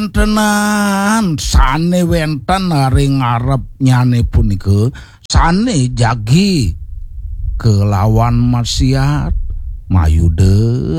tenan sane wenten ari ngarep nyane punika sane jagi kelawan maksiat mayude